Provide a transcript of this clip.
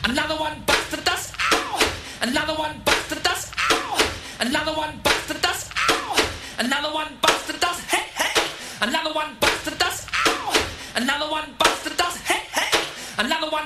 Another one bites the dust. Ow! Another one bites the dust. Ow! Another one bites the dust. Ow! Another one bites the dust. Hey, hey! Another one bites the dust. Ow! Another one bites the dust. Hey, hey! Another one